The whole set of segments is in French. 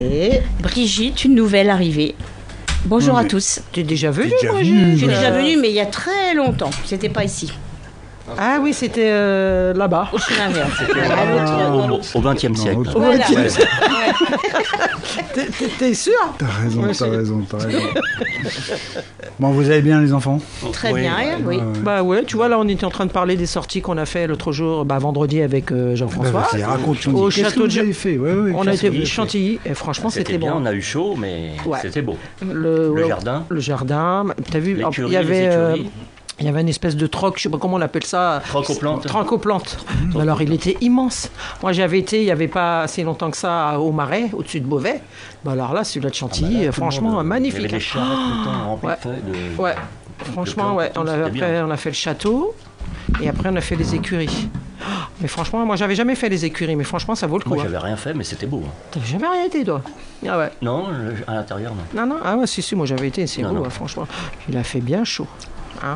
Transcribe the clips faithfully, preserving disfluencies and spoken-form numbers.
Et Brigitte, une nouvelle arrivée. Bonjour Oui, à tous. T'es déjà venu, déjà Brigitte? venu, Je suis bah. déjà venue, mais il y a très longtemps. C'était pas ici. Ah oui, c'était euh, là-bas. Au chemin vert. Ah, À l'autre- dans l'autre- Au XXe Non, siècle. autre- Voilà. Ouais. Ouais. T'es- T'es t'es sûr? T'as raison, Ouais, t'as c'est- raison, t'as raison. Bon, vous allez bien les enfants? Très Oui, bien, ouais. oui. Ouais, ouais. Bah ouais, tu vois, là, on était en train de parler des sorties qu'on a fait l'autre jour, bah, vendredi avec euh, Bah, Jean-François. vas-y, raconte-nous. Au Qu'est-ce château que de vous avez fait? Ouais, ouais, On a qu'est-ce que vous été avez Chantilly, et franchement, C'était c'était bien, bon. on a eu chaud, mais Ouais. c'était beau. Le, Le ouais, jardin. Le jardin. T'as vu, L'écurie, il y avait... les euh, écuries. Il y avait une espèce de troc, je sais pas comment on appelle ça. Troc-aux-plantes. Troc-aux-plantes. Alors, il était immense. Moi, j'avais été, il n'y avait pas assez longtemps que ça, au Marais, au-dessus de Beauvais. Bah, alors là, celui-là de Chantilly, Ah bah là, euh, tout le franchement, monde, Il y magnifique. avait des charrettes tout le temps remplies Ouais. de feuilles. De... Ouais, franchement, plantes, ouais. tout, On a, c'était après, bien. on a fait le château. Et après, on a fait les écuries. Oh, mais franchement, moi, j'avais jamais fait les écuries. Mais franchement, ça vaut le coup. Moi, hein. j'avais rien fait, mais c'était beau. hein. T'avais jamais rien été, toi? Ah ouais. Non, le- à l'intérieur, non. Non, non. Ah ouais, si, si, moi, j'avais été. C'est Non, beau, non. hein, franchement. Il a fait bien chaud. Hein.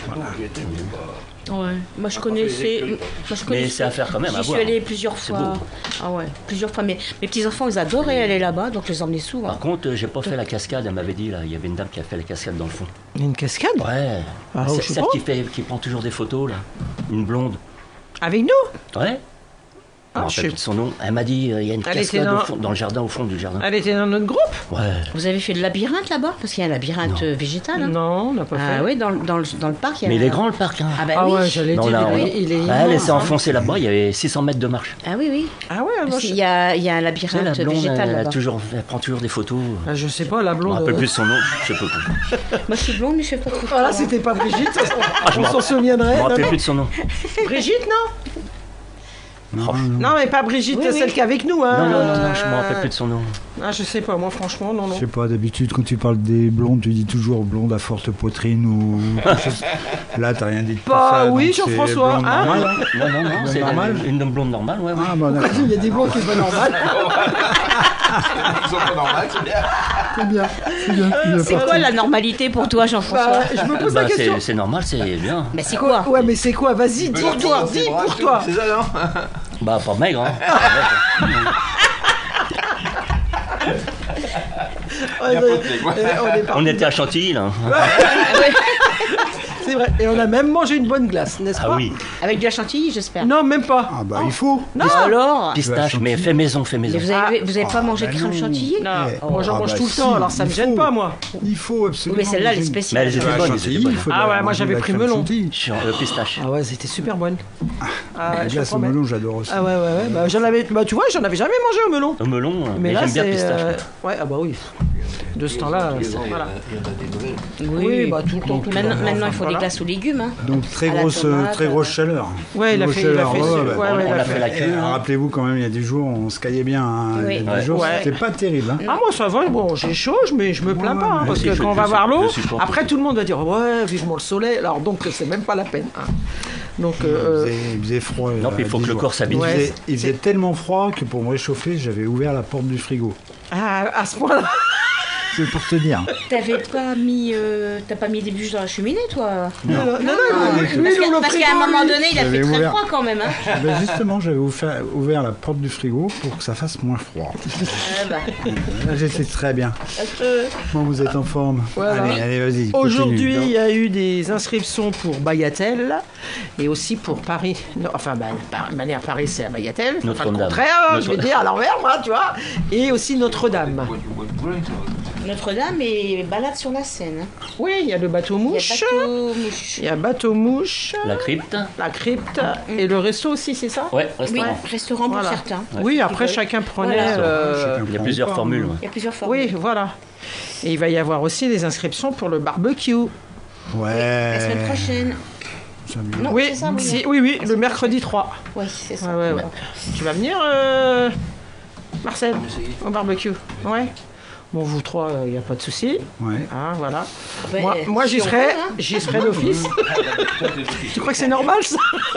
Ouais. Moi, je connaissais. Moi, je connaissais. c'est à faire quand même, à J'y suis voir. allée plusieurs C'est fois. beau. Ah ouais, plusieurs fois. Mais mes petits-enfants, ils adoraient aller là-bas, donc je les emmenais souvent. Par contre, euh, j'ai pas fait la cascade, elle m'avait dit, là. Il y avait une dame qui a fait la cascade dans le fond. Il y a une cascade? Ouais. Ah, C'est- je sais celle pas. qui, fait, qui prend toujours des photos, là. Une blonde. Avec nous? Ouais. Je Ah, me je rappelle sais- plus de son nom. Elle m'a dit, euh, il y a une Elle était cascade dans- au fond- dans le jardin, au fond du jardin. Elle était dans notre groupe? Ouais. Vous avez fait le labyrinthe là-bas? Parce qu'il y a un labyrinthe Non. euh, végétal. hein. Non, on n'a pas Ah fait. oui, dans, le- dans, le, dans le parc, il y a. Mais il un- est grand, le parc, hein. Ah bah Ah oui. ouais, j'allais Non, dire, là, il, on- est- il est Ouais, elle immense, s'est hein. enfoncée là-bas, il y avait six cents mètres de marche. Ah oui, oui. Ah ouais, moi, Parce je... qu'il y a, il y a un Tu sais, labyrinthe la blonde, végétal elle, a là-bas. toujours, elle prend toujours des photos. Ah, je sais pas, la Je me blonde... rappelle euh, plus de son nom, je sais pas plus. Moi, je suis blonde, mais je fais pas de photos. Voilà, hein. c'était pas Brigitte, on, je on m'en- s'en Je souviendrait. me Non, rappelle non. plus de son nom. Brigitte, non? Non, Non, mais pas Brigitte, Oui, oui. celle qui est avec nous. Hein. Non, non, non, non, Euh, je me rappelle plus de son nom. Ah, je sais pas, moi, franchement, non, non. Je sais pas, d'habitude, quand tu parles des blondes, tu dis toujours blonde à forte poitrine ou quelque chose. Là, t'as rien dit de tout Bah ça, oui, donc c'est Jean-François, blonde hein normale. Non, non, non, c'est normale une, une blonde normale, ouais, ouais. Ah, bah d'accord. Il y a des blondes qui sont pas normales. Ils sont pas normales, c'est bien. C'est bien, c'est bien. il est C'est parti. quoi la normalité pour toi, Jean-François? Bah, je me pose Bah, la question. c'est c'est normal, c'est bien. Mais c'est quoi? Ouais, mais c'est quoi? Vas-y, dis pour toi, dis pour toi. C'est ça, non? Bah, pas maigre, hein. Ouais, pas ouais, de thé, quoi. euh, on est parti. On était à Chantilly, là. C'est vrai. Et on a même mangé une bonne glace, n'est-ce pas? Ah oui, Avec de la chantilly, j'espère. Non, même pas. Ah, bah il faut. Non. Alors? pistache, mais fait maison, fait Mais maison. vous avez, vous avez pas Ah, mangé bah de crème non. chantilly? Non, Eh, moi j'en ah, mange bah tout le si, temps, alors ça me il gêne faut. pas, moi. Il faut absolument. Oui, mais celle-là, elle est manger une- Mais spéciale. elles étaient La bonnes, elles chantilly, étaient bonnes. il faut Ah de la- ouais, moi, manger j'avais de la pris crème melon. chantilly. Sur le pistache. Ah ouais, c'était super bonne. Ah La ouais, je glace te au promets. melon, j'adore aussi. Ah ouais, ouais, ouais. Bah, j'en avais, bah, tu vois, j'en avais jamais mangé au melon. Au melon, Mais mais là, j'aime bien le c'est. pistache. euh, Ouais, ah bah oui. De ce temps-là, c'est- voilà. Oui, Oui, bah tout le temps, tout le Maintenant, temps. maintenant, il faut Voilà. des glaces aux légumes. Hein. Donc très À la grosse, tomate, très grosse euh, chaleur. Ouais, il a Grosse fait- il a chaleur, fait- ouais, ouais, ouais, ouais, bah, il On a a fait. fait la Eh, queue. hein. Rappelez-vous quand même, il y a des jours, on se caillait bien. hein, Oui. Il y a des Ouais. jours, Ouais. c'était pas terrible. hein. Ah moi ça va, bon j'ai chaud, je, mais je me plains Ouais, pas, hein, ouais, parce si, que je- quand on je va suis- voir l'eau, je supporte après aussi. tout le monde va dire ouais vivement le soleil, alors donc c'est même pas la peine. hein. Donc euh, Il faisait, il faisait froid. Non, euh, puis il faut dix que le jours. corps s'habitue. Il Ouais, faisait, il c'est- faisait tellement froid que pour me réchauffer, j'avais ouvert la porte du frigo. ah, à ce point-là. C'est pour te dire. T'avais pas mis, euh, t'as pas mis des bûches dans la cheminée, toi? Non, non, non, non, Parce lui, que- le parce frigo, qu'à un moment lui. donné, il a J'avais fait très ouvert. froid quand même. Hein. Ben justement, j'avais ouvert, ouvert la porte du frigo pour que ça fasse moins froid. Ah bah. Là, j'étais très bien. Euh, Bon, vous êtes en forme. Voilà. Allez, allez, vas-y. Aujourd'hui, continue. il y a eu des inscriptions pour Bagatelle et aussi pour Paris. Non, enfin, bah, par manière Paris, c'est à Bagatelle. Enfin, le Notre-Dame. contraire, hein, je vais Notre- dire à l'envers, moi, tu vois. Et aussi Notre-Dame. Notre-Dame est balade sur la Seine. Oui, il y a le bateau Il y a mouche. bateau mouche. Il y a bateau mouche. La crypte. La crypte et le resto aussi, c'est ça? Ouais, Oui, restaurant. restaurant pour Voilà. certains. Oui, après Ils veulent. chacun prenait. Voilà. euh, Chacun Il y a prend plusieurs pas, formules. hein. ouais. Il y a plusieurs formes. Oui, voilà. Et il va y avoir aussi des inscriptions pour le barbecue. Ouais. La semaine prochaine. Ça me- Non, Oui, c'est ça, oui. si- oui, oui, le mercredi trois. Oui, c'est ça. Ouais, ouais, ouais. Tu vas venir, euh, Marcel, au barbecue? Ouais. Bon, vous trois, il n'y a pas de souci. Ouais. Hein, voilà. Ben, moi, moi si j'y on serai, peut, hein. j'y serai d'office. Tu crois que c'est normal, ça?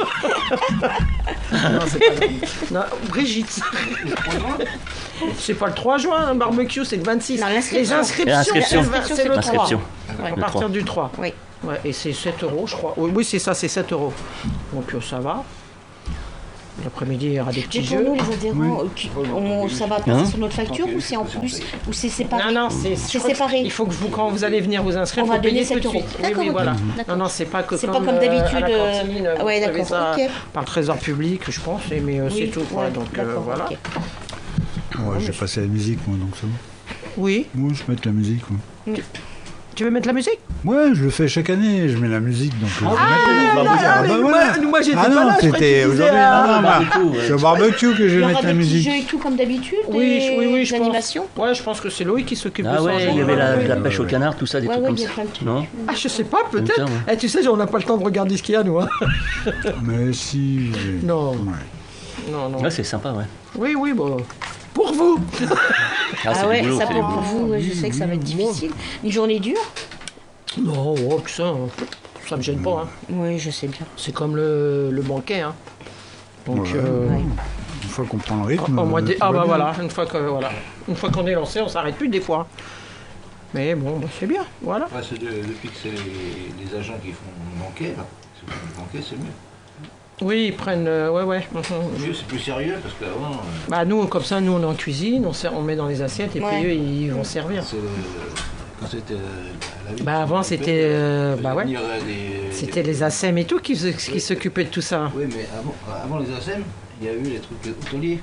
Non, c'est pas normal. Non, Brigitte. C'est pas le trois juin, un barbecue, c'est le vingt-six. Non, l'inscription. Les inscriptions, L'inscription. c'est- c'est le trois. Inscription. À Le partir trois. du trois. Oui. Ouais, et c'est sept euros, je crois. Oui, oui, c'est ça, c'est sept euros. Donc euh, ça va. L'après-midi, il y aura des petits Mais pour jeux. nous, les adhérents, euh, qui- on- ça va passer Hein sur notre facture ou c'est en plus ou c'est séparé? Non, non, c'est C'est je crois que séparé. Il faut que vous, quand vous allez venir vous inscrire, On faut va donner payer tout sept de euros. suite. Oui, D'accord, oui, ok. voilà. D'accord. Non, non, c'est pas que C'est comme, pas comme euh, d'habitude, à la euh, cantine, ah vous ouais, savez d'accord, ça, ok. par le trésor public, je pense, et- mais euh, c'est Oui, tout. Quoi, ouais, donc euh, d'accord, voilà. ok. Ouais, je vais passer à la musique, moi, donc c'est bon. Oui. Moi, je vais mettre la musique. Moi. Tu veux mettre la musique? Ouais, je le fais chaque année, je mets la musique, donc euh, je vais Ah, mettre la musique. non, Bah, mais bah, moi- voilà. moi, j'étais Ah pas non, là, je croyais c'était que tu disais, aujourd'hui. ah, Non, non, bah, barbecue, ouais. c'est au barbecue que je Il vais y aura mettre la des petits musique. jeux et tout comme d'habitude, Oui, des, oui, oui, des je pense. animations. Ouais, je pense que c'est Loïc qui s'occupe de Ah ça. en ouais, il y avait général. la, Oui. la pêche au canard, tout ça, des Ouais, trucs ouais, comme il y a ça. plein de trucs. Non Ah, je sais pas, Comme peut-être. ça, ouais. Eh, tu sais, on n'a pas le temps de regarder ce qu'il y a, nous. Hein. Mais si. j'ai- Non. Ouais. Non, non. Ouais, c'est sympa, ouais. Oui, oui, bon. Pour vous. Ah, c'est Ah ouais, du boulot, ça c'est du pour boulot. vous, ouais, je sais que ça va être difficile. Une journée dure? Non, oh, que ça, hein. Ça me gêne pas. Hein. Oui, je sais bien. C'est comme le, le banquet. Hein. Donc, Ouais. euh, Ouais. Une fois qu'on prend le rythme. au mois euh, de- tout ah va bah bien. voilà, une fois que voilà, une fois qu'on est lancé, on s'arrête plus des fois. Mais bon, bah, c'est bien, voilà. Ouais, c'est de- depuis que c'est les, les agents qui font le banquet, là. C'est le banquet, c'est mieux. Oui, ils prennent, euh, ouais, ouais. mhm. Mieux, c'est plus sérieux parce qu'avant, euh, Bah nous, comme ça, nous on est en cuisine, on, sert, on met dans les assiettes et Ouais. puis eux ils vont servir. c'est, euh, quand c'était. euh, la vie Bah avant qu'on c'était, fait, euh, il bah ouais, y aurait des- c'était les A S E M et tout qui, se- qui s'occupaient de tout ça. Oui, mais avant, avant les A S E M, il y a eu les trucs hôteliers.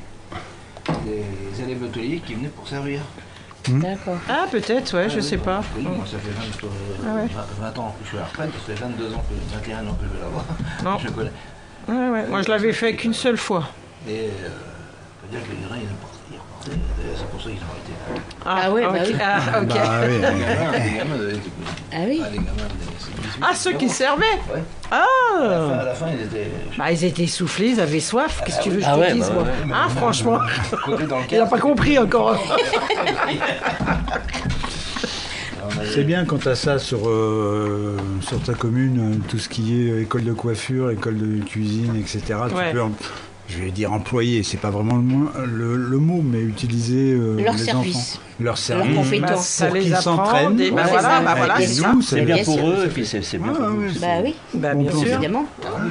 Les élèves hôteliers qui venaient pour servir. D'accord. Ah peut-être, ouais, je Ah, sais oui, pas. oui, moi, ça fait vingt, euh, Ah ouais. vingt, vingt ans que je suis à la retraite, ça fait vingt-deux ans, que, vingt et un ans que je vais l'avoir. Non. Je connais. Ouais, ouais. Moi je l'avais fait qu'une seule fois. Et euh, faut dire que les gens, ils repartaient, ils repartaient. D'ailleurs, c'est pour ça qu'ils ont arrêté. Ah ouais, bah ok. oui. Ah, ok. Bah oui, Les oui. gamins, les gamins devaient être- Ah oui. Ah, les gamins, c'est dix-huit, Ah, ceux qui dix-neuf ans. servaient. Ouais. Ah. À la fin, à la fin, ils étaient. Bah ils étaient essoufflés, ils avaient soif. Qu'est-ce que tu veux que je Ah te ouais, dise bah moi ouais. Ah franchement, Côté dans le il n'a cadre, pas compris encore. on avait- C'est bien quand tu as ça sur, euh, sur ta commune, euh, tout ce qui est euh, école de coiffure, école de cuisine, et cetera. Tu Ouais. peux, em- je vais dire employer, c'est pas vraiment le, mo- le, le mot, mais utiliser euh, Leur les service. enfants. Leur Leurs service. compétences. Bah, ça Pour les qu'ils apprend. s'entraînent. des- Bah Ouais, voilà, c'est ça. bah voilà, Avec c'est les ça. nous, C'est Mais bien bien pour sûr. eux, et puis c'est c'est bien Ah, pour nous. ouais, Bah oui, Bah bien On sûr. évidemment.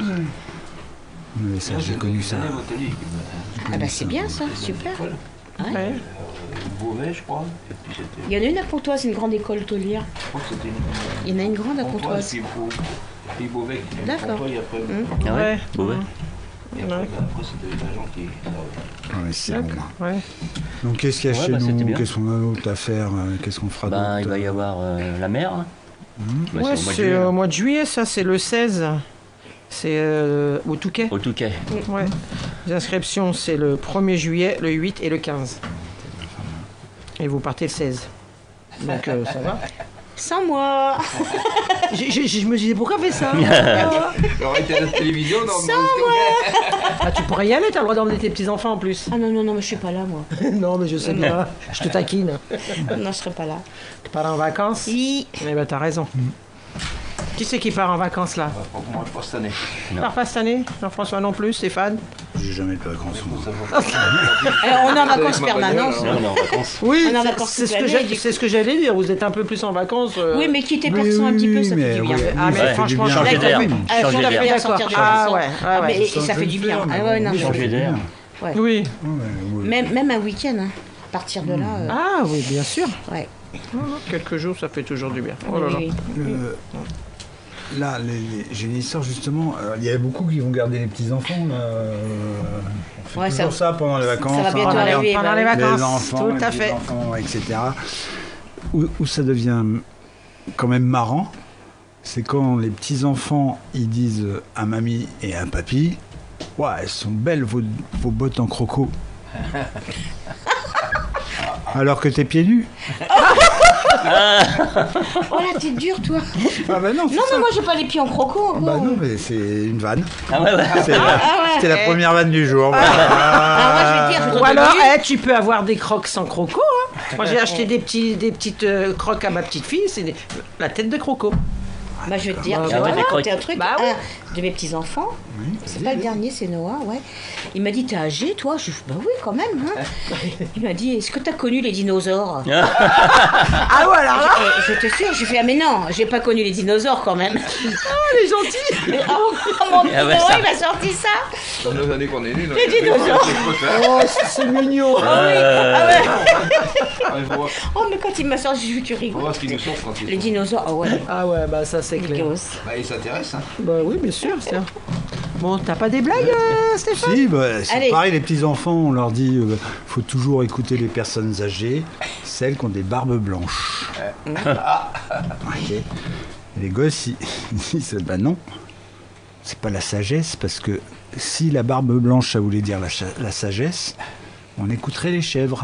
Mais ça, j'ai connu ça. Des élèves hôteliers qui me- Ah bah c'est bien ça, dans super. l'école, Ouais. euh, Beauvais, je crois. Et puis c'était. Il y en a une à Pontoise, une grande école hôtelière. Je crois que c'était une. Il y en a une grande à Pontoise, Pontoise. puis Beau- puis Beauvais. qui était D'accord. Pontoise, et après, Hum. Ah ouais, Ouais. Bon, ouais. et après, Ouais. après, c'était les agents qui. Ouais, c'est bon. D'accord. Ouais. Donc qu'est-ce qu'il y a Ouais, chez bah, c'était nous? bien. Qu'est-ce qu'on a d'autre à faire? euh, Qu'est-ce qu'on fera Ben, il d'autre va y avoir euh, la mer. hein. Bah, Ouais, c'est au mois de c'est juillet, euh, là. au mois de juillet, ça, c'est le seize. C'est euh, au Touquet. Au Touquet. Ouais. Les inscriptions, c'est le premier juillet, le huit et le quinze. Et vous partez le seize. Donc euh, ça va. Sans moi. J'ai- j'ai- Je me disais, pourquoi fait ça J'aurais été à la télévision dans Ah, tu pourrais y aller, t'as le droit d'emmener tes petits-enfants en plus. Ah non, non, non, mais je suis pas là, moi. Non, mais je sais bien, je te taquine. Non, je serai pas là. Tu pars en vacances? Si. Eh ben, t'as raison. Qui c'est qui part en vacances là? Pour moi, pas cette année. Tu pars pas cette année? Jean-François non plus, Stéphane? J'ai jamais de vacances. moi. Ça vaut- Alors, on est en vacances Avec ma permanentes. bagnole, Là, on est en vacances. Oui, On est en c'est- vacances c'est toute ce que l'année, j'ai- du coup. c'est ce que j'allais dire. Vous êtes un peu plus en vacances. euh, Oui, mais quitter Oui, perso un oui, petit peu, oui, ça mais fait du bien. oui, Ah, oui, mais ça fait franchement, du bien. Changer Là, d'air. Ah, Changer ça fait d'air. bien D'accord. sortir des Ah choses. ouais, ouais, Ah, ouais. mais- et Ça ça peut fait le du faire, bien. mais Ah ouais, bon, non, oui, ça Changer fait- d'air. ouais. Oui. Ouais, ouais. Même, même un week-end, hein. À partir de là, euh, Ah oui, bien sûr. ouais. Quelques jours, ça fait toujours du bien. Oh là Oui, là. oui. Le- Là, les- les- j'ai une histoire justement. euh, Il y a beaucoup qui vont garder les petits enfants. Là, euh, on fait Ouais, toujours ça- ça, pendant les vacances. ça va bientôt hein, arriver. Pendant bah les oui. vacances, Les enfants, tout les à fait. enfants, et cetera. Où, où ça devient quand même marrant, c'est quand les petits enfants ils disent à mamie et à papy, ouais, elles sont belles vos, vos bottes en croco. Alors que t'es pieds nus. Oh là, t'es dur, toi. Ah bah non, c'est Non, ça. mais moi, j'ai pas les pieds en croco. Bah quoi. non, mais c'est une vanne. Ah ouais, ouais. C'est la- Ah ouais. C'était la Eh. première vanne du jour. Alors, moi, je vais dire, je Ou voudrais alors, donner- eh, tu peux avoir des crocs sans croco. Hein. Moi, j'ai acheté des, petits, des petites euh, crocs à ma petite fille. C'est des- la tête de croco. Bah, je vais te dire, Bah, tu ouais, vois, des crocs. t'es un truc. Bah oui. un- de mes petits-enfants. Oui, C'est vas-y, pas le vas-y. dernier, c'est Noah, ouais. Il m'a dit, t'es âgé, toi? Je lui ai dit, bah oui, quand même. Hein. Il m'a dit, est-ce que t'as connu les dinosaures? Ah ouais, alors là, Je, je te suis, j'ai fait, ah mais non, j'ai pas connu les dinosaures quand même. elle est gentille. Oh, mon Ah ouais, Noah, ça. il m'a sorti ça. Dans nos années qu'on est nés, Les dinosaures. Oh, c'est c'est mignon. Euh, Il faut voir, Oh, mais quand il m'a sorti, je tu faut rigoles. voir ce qu'ils nous sortent quand ils Les sont. dinosaures, oh ouais, Ah ouais, bah ça c'est les clair. gosses. Bah, ils s'intéressent. Hein. Bah oui, bien sûr, tiens. Bon, t'as pas des blagues, euh, Stéphane? Si, bah, c'est Allez. pareil, les petits-enfants, on leur dit euh, faut toujours écouter les personnes âgées, celles qui ont des barbes blanches. Ok. Et les gosses, ils ils disent bah non, c'est pas la sagesse, parce que si la barbe blanche, ça voulait dire la, cha- la sagesse, on écouterait les chèvres.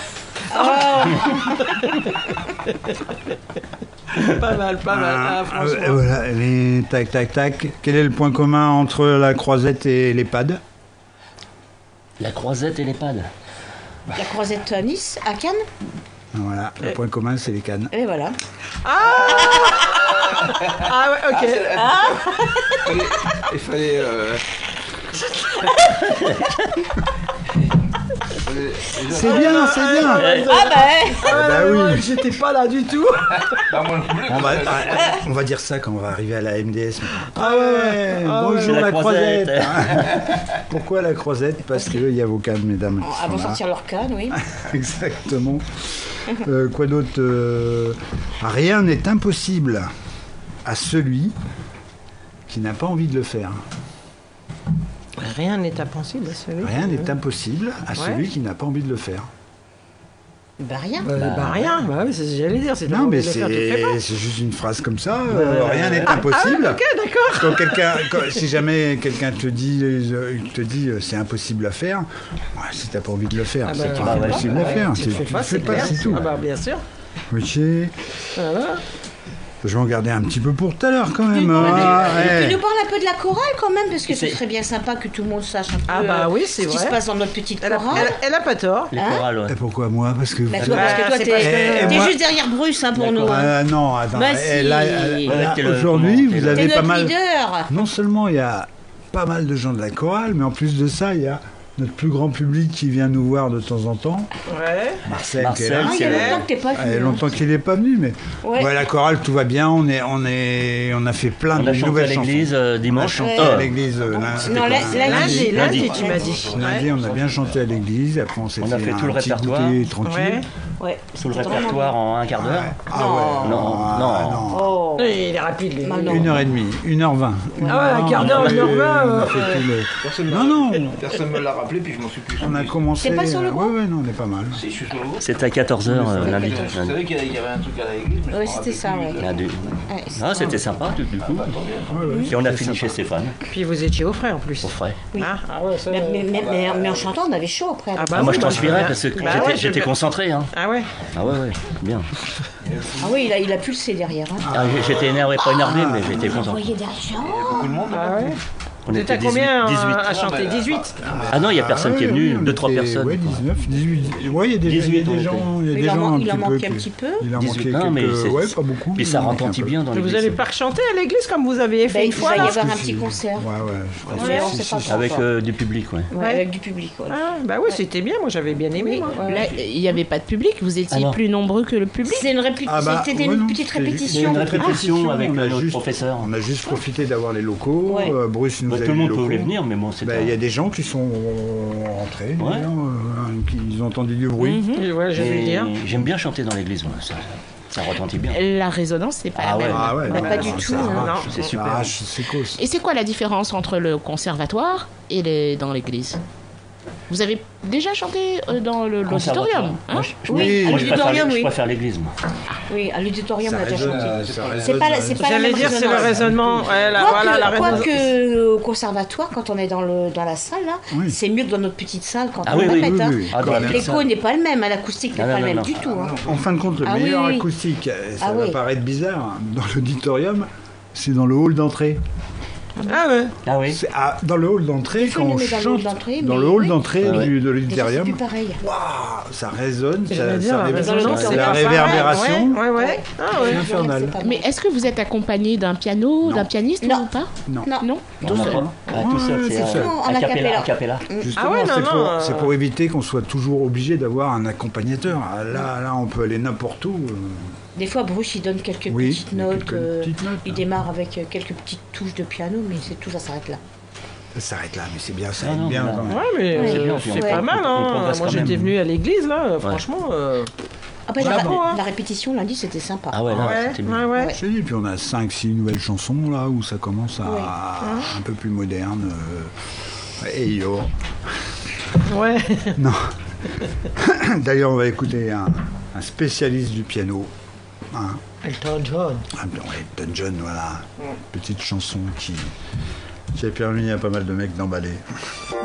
Pas mal, pas mal. Ah, Ah, franchement. euh, voilà, les tac, tac, tac. Quel est le point commun entre la croisette et l'EHPAD? La croisette et l'EHPAD. La croisette à Nice, à Cannes, Voilà, le point commun, c'est les cannes. et voilà. Ah ouais, ok. Fallait- Il fallait. Euh... fallait- déjà- C'est bien, c'est bien. Ah bah, Ah ouais, bah non, oui. moi, j'étais pas là du tout. Bah, moi non plus. On va, on va dire ça quand on va arriver à la M D S. Ah ouais, ah ouais. Bonjour La la, croisette. croisette. Pourquoi la croisette? Parce qu'il y a vos cannes, mesdames. qui avant de sont là. sortir leur canne, oui. Exactement. Euh, quoi d'autre? Euh, Rien n'est impossible à celui qui n'a pas envie de le faire. Rien n'est impossible, celui. Rien n'est impossible à Ouais. celui qui n'a pas envie de le faire. Bah rien. Bah, bah, rien, bah oui, c'est ce que j'allais dire. C'est Non, mais de le faire, tu le fais pas. c'est c'est juste une phrase comme ça. euh, rien n'est impossible. Ah, ok, d'accord. Quand quelqu'un, quand- si jamais quelqu'un te dit, euh, il te dit euh, c'est impossible à faire, ouais, si t'as pas envie de le faire, Ah c'est bah, qu'il est bah ouais, impossible bah à ouais, faire. tu le fais tu pas, le fais c'est pas, clair. c'est tout. Ah bah bien sûr. Ok. Voilà. Je vais en garder un petit peu pour tout à l'heure quand même. Tu Ah, ouais. nous parles un peu de la chorale quand même, parce que ce C'est- serait bien sympa que tout le monde sache un peu Ah bah euh, oui, c'est ce qui vrai. se passe dans notre petite Elle a, chorale. elle, elle a pas tort. Les Hein chorales, ouais. Et pourquoi moi? Parce que Bah, vous- toi, parce que Bah, toi, c'est t'es parce que- t'es moi- juste derrière Bruce hein, pour nous. hein. Ah, non, attends. Bah, eh, si. là, Ouais, là, t'es le- aujourd'hui, comment, t'es vous le- avez T'es pas notre mal. leader. Non seulement il y a pas mal de gens de la chorale, mais en plus de ça, il y a notre plus grand public qui vient nous voir de temps en temps. Ouais. Marcel, Marcel, qui est là. Ah, il y a c'est- longtemps que t'es pas Il y a venu. hein. longtemps qu'il n'est pas venu, mais Ouais. ouais, la chorale, tout va bien. On est, on est, on a fait plein On de a chanté à nouvelles l'église chansons. euh, On a dimanche. chanté Ouais. à Euh, l'église euh, lundi. Non, la- Lundi, lundi. lundi, tu m'as dit. Lundi, on a bien chanté à l'église. Après, on s'est On a fait un tout le petit répertoire. goûter tranquille. Ouais. Ouais. Sous le C'était vraiment répertoire en un quart d'heure. Ah Non. ouais. Non, Ah, non. Oh. Oui, il est rapide, lui. Non, non. Une heure et demie, une heure vingt. Ah ouais, un quart d'heure, une heure vingt, On a euh, fait tout le- Personne Non, me- non. Personne me l'a rappelé, puis je m'en suis plus On a souvenu. commencé. T'es pas sur le euh, groupe Ouais, ouais, non, on est pas mal. Si, je suis sur le groupe. C'était à quatorze heures euh, lundi. Je savais qu'il y avait- il y avait un truc à l'église, mais je Ouais, m'en c'était rappelais ça, plus. ouais. Lundi. Ouais, Ah, c'était sympa, tout du coup. Ouais, ouais. Et on a fini chez Stéphane, Puis vous étiez au frais en plus. au frais. Oui. Ah, ah ouais, ça. Mais, mais, mais, mais- mais en chantant, on avait chaud après. Ah bah Ah, moi, oui, je bah, transpirais bah, parce que bah j'étais- ouais, j'étais je- concentré. Hein. Ah ouais. Ah ouais, ouais, bien. Ah oui, il a, il a pulsé derrière. Hein. Ah, j'ai- j'étais énervé, pas énervé, mais j'étais Vous concentré. voyez des gens. Beaucoup de monde. Ah ouais. On Vous êtes à était combien dix-huit. euh, à chanter dix-huit. Ah non, il n'y a personne Ah qui est ouais, venu, on deux, trois était- personnes. Ouais, dix-neuf, dix-huit. Ouais, il y a des, il y a dix-huit, des on gens. Il y a Il des en gens man- un il en petit peu manquait un qui- petit peu. Il en dix-huit, manquait non, mais quelques. c'est- Ouais, pas beaucoup. Puis mais ça il en manquait un retentit peu. bien dans Vous l'église. allez pas chanter à l'église comme vous avez Bah, fait il une va fois y là. avoir un Parce que petit c'est- concert. Ouais, ouais. je crois Ouais, que on si, sait si, pas si. quand. Avec euh, du public, ouais. Ouais, avec du public. Ouais. Ah, bah oui, c'était bien, moi j'avais bien aimé. Moi. Ouais. Là, il n'y avait pas de public, vous étiez Ah non. plus nombreux que le public. C'est une répé- Ah bah, C'était ouais, une non, petite c'est- Il y a répétition. une répétition Ah, avec on a notre juste- professeur. On a juste profité d'avoir les locaux. Ouais. euh, Bruce nous Bah, a tout eu le les monde locaux. pouvait venir, mais bon, c'est Bah, pas... Il y a des gens qui sont rentrés, des Ouais. gens, euh, qui ils ont entendu du bruit. Et ouais, je vais Et dire. J'aime bien chanter dans l'église, moi, ça, ça retentit bien. La résonance, c'est pas Ah la ouais. même. Ah ouais, Bah, non, pas non, du ça tout, arrache, hein. C'est ça super. arrache, c'est cause. Et c'est quoi la différence entre le conservatoire et les... dans l'église? Vous avez déjà chanté euh, dans le- Conservatoire. l'auditorium hein? Moi, je, je- Oui, moi, à je préfère, l'auditorium, je oui. préfère l'église, moi. Oui, à l'auditorium, on Ça a déjà résonne, chanté. euh, ça C'est résonne, pas, la- euh, c'est pas la J'allais même dire, c'est le résonance. raisonnement. Ouais, la, Quoique, voilà, la résonance. quoique au conservatoire, quand on est dans, le, dans la salle, là, Oui. c'est mieux que dans notre petite salle quand Ah on oui, oui, répète. oui, hein. oui. Ah, dans la L'écho salle. n'est pas le même, hein, l'acoustique n'est Non, pas non, le même non, du tout. hein. En fin de compte, le Ah oui, meilleur oui. acoustique, euh, ça Ah va oui. paraître bizarre, dans l'auditorium, c'est dans le hall d'entrée. Ah ouais. Ah oui. C'est à- dans le hall d'entrée, faut quand on le mettre dans le hall chante, d'entrée, dans mais le hall oui. d'entrée Ah ouais. du- de Mais ça, c'est l'auditorium, plus pareil. waouh, ça résonne, ça, J'allais dire, ça la ré- résonance, c'est la pas pareil, réverbération. Ouais, ouais. ouais. Ah ouais. C'est infernal. C'est pas mal. Mais est-ce que vous êtes accompagné d'un piano, Non. d'un pianiste Non. ou pas? Non. Non. Non. On Tout a seul. pas- Ah, tout seul, Ouais, c'est c'est euh, seul. En a cappella. acapella. a cappella. Justement, Ah ouais, non, c'est non, pour, euh, c'est pour éviter qu'on soit toujours obligé d'avoir un accompagnateur. Ah, Là, là, on peut aller n'importe où. euh, Des fois, Bruce, il donne quelques Oui, petites il y a notes. quelques euh, petites notes, il hein. démarre avec euh, quelques petites touches de piano, mais c'est tout, ça s'arrête là. Ça s'arrête là, mais c'est bien, ça Ah aide non, bien mais là- quand même. Ouais, mais Ouais. euh, C'est bien, puis c'est on- pas on- mal. on Hein. progresse Moi, quand j'étais même. venu à l'église, là, franchement. euh, Ah bah, la, Bravo, hein. la répétition lundi, c'était sympa. Ah ouais, là, Ouais, c'était ouais, mieux. ouais. Je te dis, puis on a cinq six nouvelles chansons là où ça commence à Ouais. un peu plus moderne. euh, Et yo. Ouais. Non. D'ailleurs, on va écouter un, un spécialiste du piano. Hein. Elton John. Ah, bon, Elton John, voilà. Petite chanson qui, qui a permis à pas mal de mecs d'emballer.